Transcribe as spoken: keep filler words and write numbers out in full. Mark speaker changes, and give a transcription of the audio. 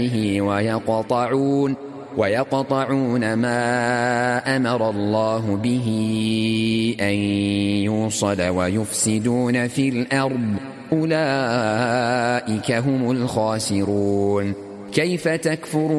Speaker 1: ويقطعون ويقطعون ما أمر الله به أن يوصل ويفسدون في الأرض أولئك هم الخاسرون. كيف تكفرون